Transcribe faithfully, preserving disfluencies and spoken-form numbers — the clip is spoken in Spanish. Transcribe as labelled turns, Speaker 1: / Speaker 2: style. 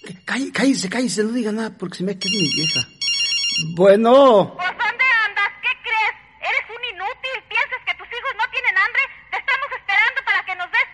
Speaker 1: Cállese, cállese, cállese, no diga nada porque se me ha quedado mi vieja. Bueno.